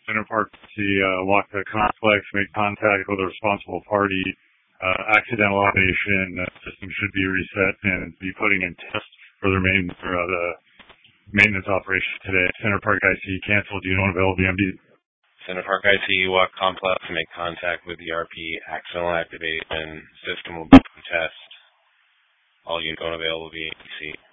Center Park to walk the complex, make contact with a responsible party. Accidental automation system should be reset and be putting in tests for the maintenance operation today. Center Park IC canceled. Unit unavailable BMD. Center Park IC walk complex, make contact with ERP. Accidental activation system will be put in test. All unit unavailable BMD.